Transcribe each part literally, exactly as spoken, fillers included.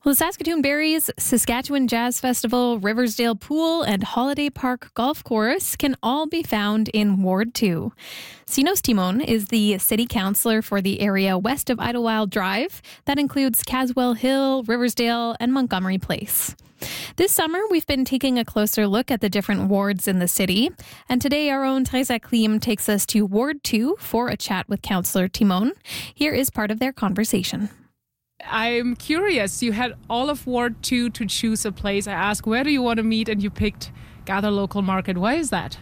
Well, the Saskatoon Berries, Saskatchewan Jazz Festival, Riversdale Pool, and Holiday Park Golf Course can all be found in Ward two. Sinos Timon is the city councillor for the area west of Idlewild Drive. That includes Caswell Hill, Riversdale, and Montgomery Place. This summer, we've been taking a closer look at the different wards in the city. And today, our own Teresa Klim takes us to Ward two for a chat with Councillor Timon. Here is part of their conversation. I'm curious. You had all of Ward two to choose a place. I asked, where do you want to meet? And you picked Gather Local Market. Why is that?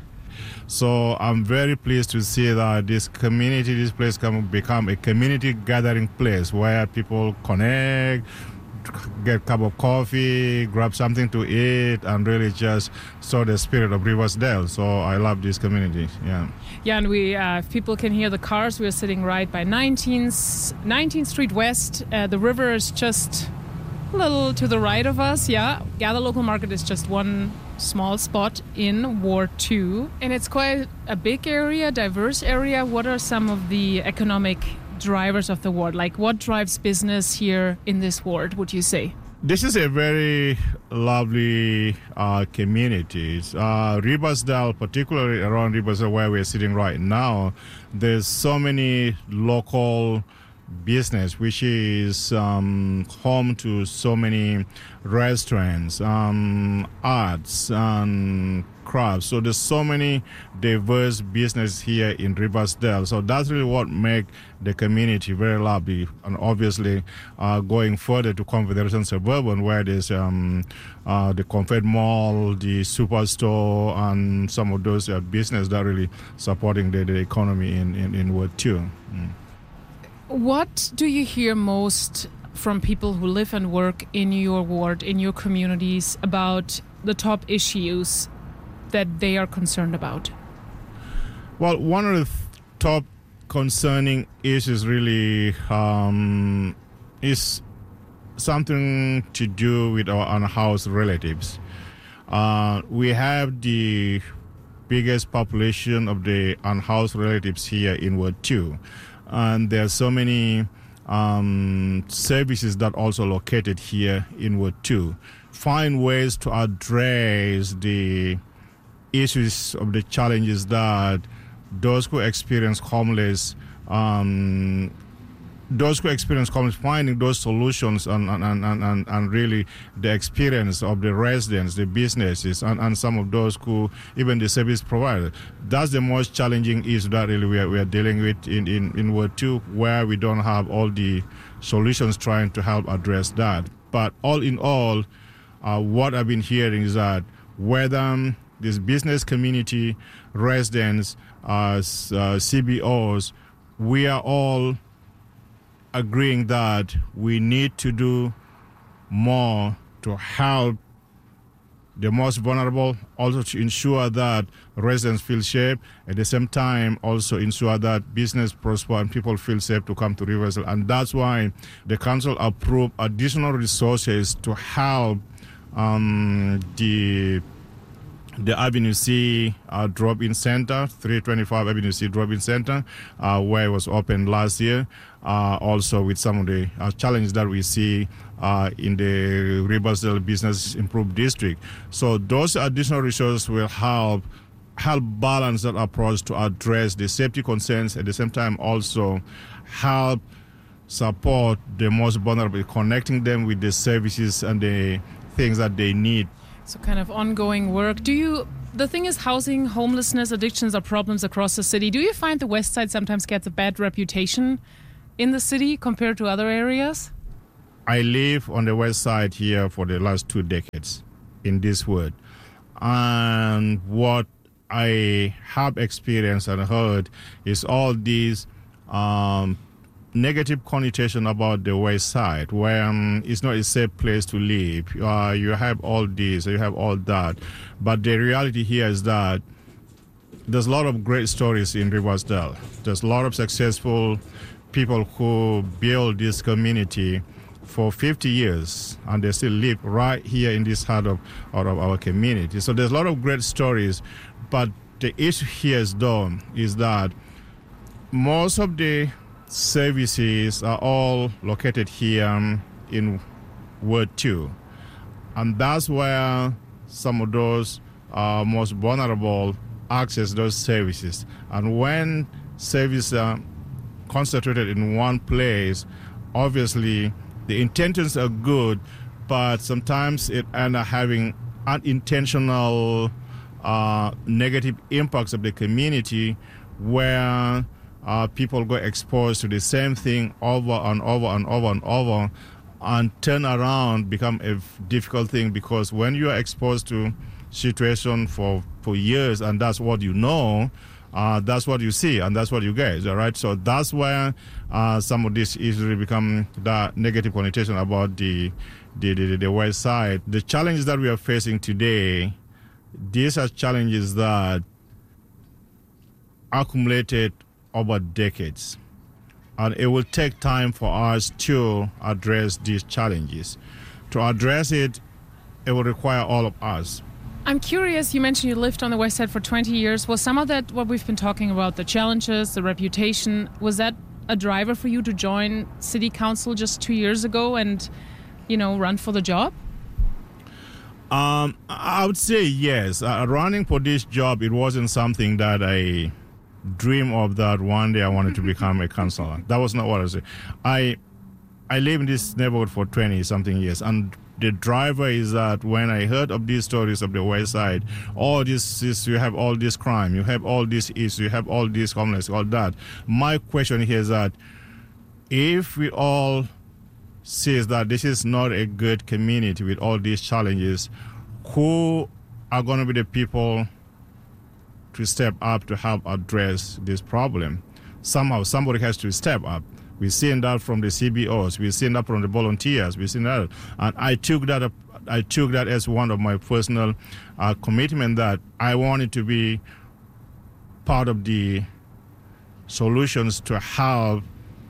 So I'm very pleased to see that this community, this place can become a community gathering place where people connect, get a cup of coffee, grab something to eat, and really just show the spirit of Riversdale. So I love this community. Yeah. Yeah, and we, uh, if people can hear the cars, we're sitting right by nineteenth, nineteenth Street West. Uh, the river is just a little to the right of us. Yeah, Gather Local Market is just one small spot in Ward two, and it's quite a big area, diverse area. What are some of the economic drivers of the ward? Like, what drives business here in this ward, would you say? This is a very lovely uh, community. Uh, Riversdale, particularly around Riversdale where we're sitting right now, there's so many local business, which is um, home to so many restaurants, um, arts, and crafts. So there's so many diverse business here in Riversdale. So that's really what makes the community very lovely. And obviously, uh, going further to Confederation Suburban, where there's um, uh, the Confed Mall, the Superstore, and some of those uh, business that really supporting the, the economy in, in, in Ward two. Mm. What do you hear most from people who live and work in your ward, in your communities, about the top issues that they are concerned about? Well, one of the th- top concerning issues really um, is something to do with our unhoused relatives. Uh, we have the biggest population of the unhoused relatives here in Ward two. And there are so many um, services that also located here in Ward two. Find ways to address the issues of the challenges that those who experience homeless, um, those who experience homeless, finding those solutions and, and, and, and, and really the experience of the residents, the businesses, and, and some of those who, even the service providers. That's the most challenging issue that really we are, we are dealing with in, in, in Ward two, where we don't have all the solutions trying to help address that. But all in all, uh, what I've been hearing is that whether this business community, residents, uh, uh, C B Os, we are all agreeing that we need to do more to help the most vulnerable, also to ensure that residents feel safe, at the same time also ensure that business prosper and people feel safe to come to Riversdale. And that's why the council approved additional resources to help um, the the Avenue C uh, drop-in center, three twenty-five Avenue C drop-in center, uh, where it was opened last year, uh, also with some of the uh, challenges that we see uh, in the Riversdale Business Improved District. So those additional resources will help help balance that approach to address the safety concerns, at the same time also help support the most vulnerable, connecting them with the services and the things that they need. So kind of ongoing work. Do you, the thing is, housing, homelessness, addictions are problems across the city. Do you find the West Side sometimes gets a bad reputation in the city compared to other areas? I live on the West Side here for the last two decades in this ward. And what I have experienced and heard is all these um, negative connotation about the West Side, where um, it's not a safe place to live. Uh, you have all this, you have all that. But the reality here is that there's a lot of great stories in Riversdale. There's a lot of successful people who build this community for fifty years, and they still live right here in this heart of, out of our community. So there's a lot of great stories, but the issue here is, though, is that most of the services are all located here in Ward two. And that's where some of those uh, most vulnerable access those services. And when services are concentrated in one place, obviously the intentions are good, but sometimes it ends up having unintentional uh, negative impacts of the community where uh, people go exposed to the same thing over and over and over and over, and turn around become a difficult thing, because when you are exposed to situation for, for years and that's what you know, uh, that's what you see and that's what you get, all right? So that's where uh, some of this issues become that negative connotation about the, the, the, the West Side. The challenges that we are facing today, these are challenges that accumulated over decades. And it will take time for us to address these challenges. To address it, it will require all of us. I'm curious, you mentioned you lived on the West Side for twenty years. Was some of that what we've been talking about, the challenges, the reputation, was that a driver for you to join City Council just two years ago and, you know, run for the job? Um, I would say yes. Uh, running for this job, it wasn't something that I dream of that one day I wanted to become a councillor. That was not what I was saying. I I live in this neighborhood for twenty something years, and the driver is that when I heard of these stories of the West Side, all this is, you have all this crime, you have all this issues, you have all this homeless, all that. My question here is that if we all see that this is not a good community with all these challenges, who are going to be the people to step up to help address this problem? Somehow somebody has to step up. We've seen that from the C B Os, we've seen that from the volunteers, we've seen that, and I took that up, I took that as one of my personal uh, commitment that I wanted to be part of the solutions to help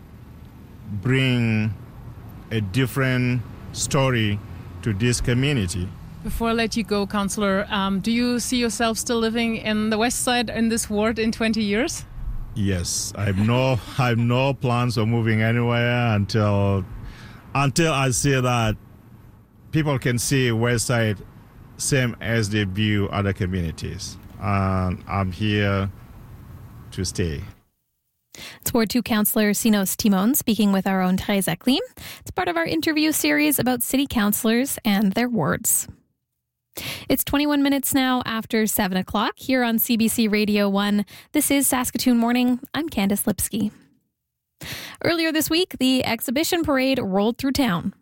bring a different story to this community. Before I let you go, Councillor, um, do you see yourself still living in the West Side in this ward in twenty years? Yes, I have no, I have no plans of moving anywhere until, until I see that people can see West Side same as they view other communities. And I'm here to stay. It's Ward two Councillor Sinos Timon speaking with our own Teresa Klim. It's part of our interview series about city councillors and their wards. It's twenty-one minutes now after seven o'clock here on C B C Radio one. This is Saskatoon Morning. I'm Candice Lipsky. Earlier this week, the exhibition parade rolled through town.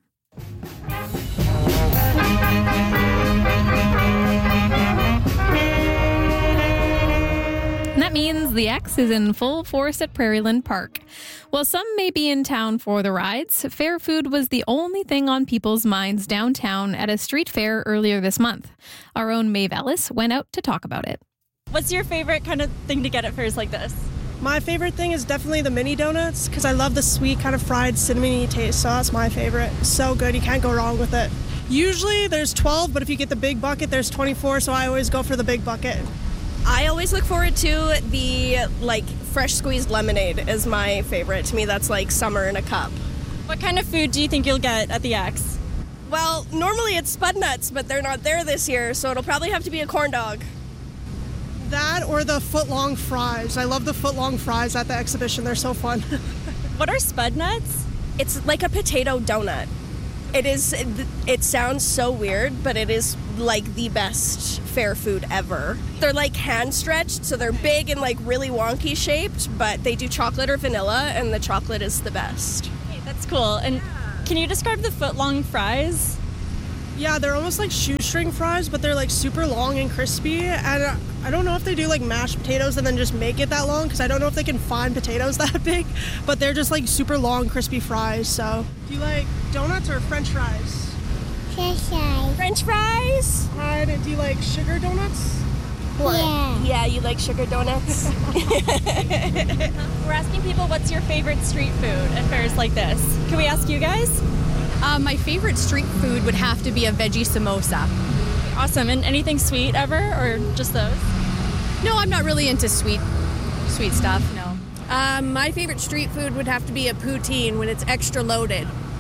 And that means the X is in full force at Prairieland Park. While some may be in town for the rides, fair food was the only thing on people's minds downtown at a street fair earlier this month. Our own Maeve Ellis went out to talk about it. What's your favorite kind of thing to get at fairs like this? My favorite thing is definitely the mini donuts because I love the sweet kind of fried cinnamony taste, so that's my favorite. So good, you can't go wrong with it. Usually there's twelve, but if you get the big bucket, there's twenty-four, so I always go for the big bucket. I always look forward to the, like, fresh squeezed lemonade is my favorite. To me, that's like summer in a cup. What kind of food do you think you'll get at the X? Well, normally it's Spud Nuts, but they're not there this year, so it'll probably have to be a corn dog. That or the foot-long fries. I love the foot-long fries at the exhibition. They're so fun. What are Spud Nuts? It's like a potato donut. It is, it sounds so weird, but it is like the best fair food ever. They're like hand stretched, so they're big and like really wonky shaped, but they do chocolate or vanilla, and the chocolate is the best. Hey, that's cool. And can you describe the foot-long fries? Yeah, they're almost like shoestring fries, but they're like super long and crispy. And I don't know if they do like mashed potatoes and then just make it that long, because I don't know if they can find potatoes that big, but they're just like super long, crispy fries. So, do you like donuts or French fries? French fries. French fries? And do you like sugar donuts? Yeah. Yeah, you like sugar donuts? We're asking people what's your favorite street food at fairs like this. Can we ask you guys? Uh, my favorite street food would have to be a veggie samosa. Awesome. And anything sweet ever, or just those? No, I'm not really into sweet sweet stuff, no. Um, my favorite street food would have to be a poutine when it's extra loaded.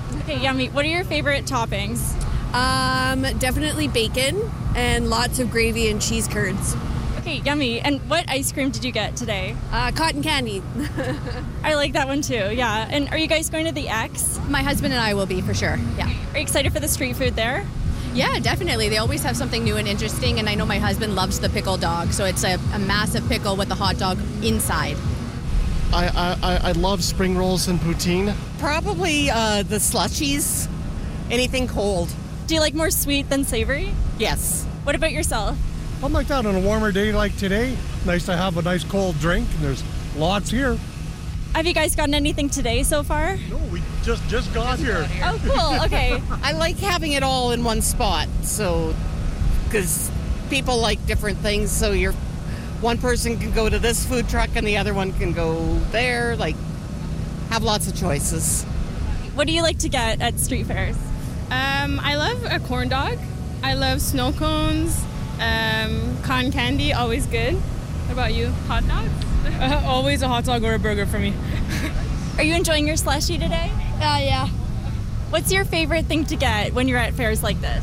Okay, yummy. What are your favorite toppings? Um, definitely bacon and lots of gravy and cheese curds. Okay, yummy. And what ice cream did you get today? Uh, cotton candy. I like that one too, yeah. And are you guys going to the X? My husband and I will be for sure. Yeah. Are you excited for the street food there? Yeah, definitely. They always have something new and interesting, and I know my husband loves the pickle dog, so it's a, a massive pickle with the hot dog inside. I, I, I love spring rolls and poutine. Probably uh, the slushies, anything cold. Do you like more sweet than savory? Yes. What about yourself? I'm like that on a warmer day like today. Nice to have a nice cold drink, and there's lots here. Have you guys gotten anything today so far? No, we just just got, here. got here. Oh, cool. Okay. I like having it all in one spot, so because people like different things, so you're one person can go to this food truck and the other one can go there. Like, have lots of choices. What do you like to get at street fairs? Um, I love a corn dog. I love snow cones. Um, cotton candy, always good. What about you? Hot dogs? Uh, always a hot dog or a burger for me. Are you enjoying your slushie today? Uh, yeah. What's your favorite thing to get when you're at fairs like this?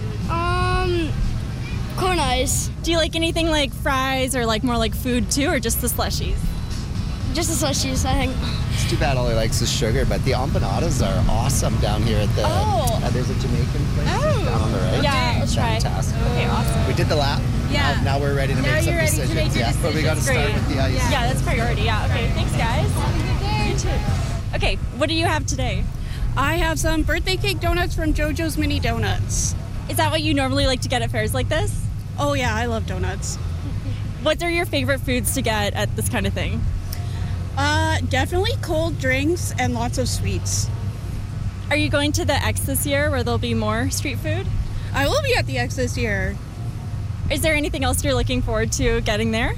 Um, corn ice. Do you like anything like fries or like more like food too, or just the slushies? Just the slushies, I think. It's too bad all he likes is sugar, but the empanadas are awesome down here at the. Oh. Uh, there's a Jamaican place Oh. down on the right. Yeah, let's try. Fantastic. Okay, awesome. We did the lap. Yeah. Now, now we're ready to Now make some you're ready to decisions. make your yeah, but we got to decisions. start Great. with the ice. Yeah, yeah, that's priority. Yeah. Okay. Thanks, guys. You too. Okay. What do you have today? I have some birthday cake donuts from JoJo's Mini Donuts. Is that what you normally like to get at fairs like this? Oh yeah, I love donuts. What are your favorite foods to get at this kind of thing? Uh, definitely cold drinks and lots of sweets. Are you going to the X this year where there'll be more street food? I will be at the X this year. Is there anything else you're looking forward to getting there?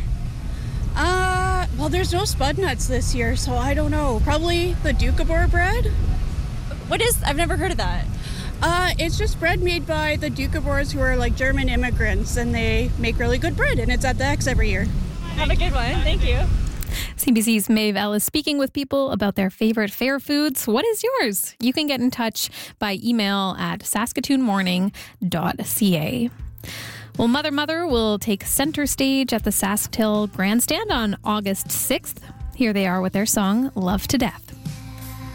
Uh, well, there's no Spud Nuts this year, so I don't know. Probably the Doukhobor bread. What is? I've never heard of that. Uh, it's just bread made by the Doukhobors, who are like German immigrants, and they make really good bread, and it's at the X every year. Have a good one. Thank you. C B C's Maeve Ellis speaking with people about their favorite fair foods. What is yours? You can get in touch by email at saskatoon morning dot c a. Well, Mother Mother will take center stage at the SaskTel Grandstand on August sixth. Here they are with their song, Love to Death.